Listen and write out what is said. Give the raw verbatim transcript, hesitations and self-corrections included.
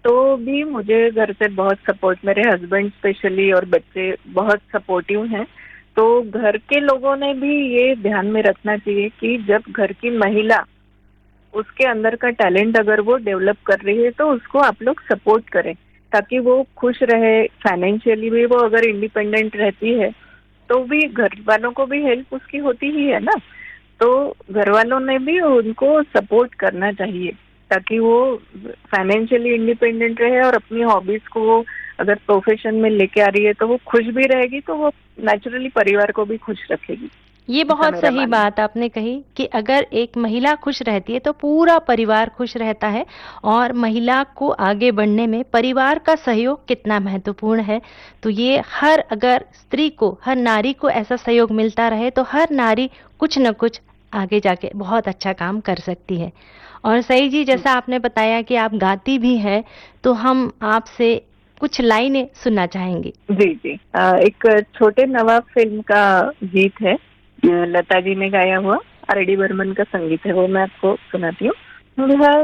तो भी मुझे घर से बहुत सपोर्ट, मेरे हस्बैंड स्पेशली और बच्चे बहुत सपोर्टिव हैं। तो घर के लोगों ने भी ये ध्यान में रखना चाहिए कि जब घर की महिला उसके अंदर का टैलेंट अगर वो डेवलप कर रही है तो उसको आप लोग सपोर्ट करें, ताकि वो खुश रहे, फाइनेंशियली भी वो अगर इंडिपेंडेंट रहती है तो भी घर वालों को भी हेल्प उसकी होती ही है ना। तो घर वालों ने भी उनको सपोर्ट करना चाहिए ताकि वो फाइनेंशियली इंडिपेंडेंट रहे और अपनी हॉबीज को वो अगर प्रोफेशन में लेके आ रही है तो वो खुश भी रहेगी, तो वो नेचुरली परिवार को भी खुश रखेगी। ये ऐसा बहुत मेरा सही मानना बात आपने कही कि अगर एक महिला खुश रहती है तो पूरा परिवार खुश रहता है। और महिला को आगे बढ़ने में परिवार का सहयोग कितना महत्वपूर्ण है, तो ये हर अगर स्त्री को, हर नारी को ऐसा सहयोग मिलता रहे तो हर नारी कुछ न कुछ आगे जाके बहुत अच्छा काम कर सकती है। और सही जी, है। जैसा आपने बताया कि आप गाती भी हैं, तो हम आपसे कुछ लाइनें सुनना चाहेंगे। जी जी, अ, एक छोटे नवाब फिल्म का गीत है, अ, लता जी ने गाया हुआ, आर डी बर्मन का संगीत है, वो मैं आपको सुनाती हूँ।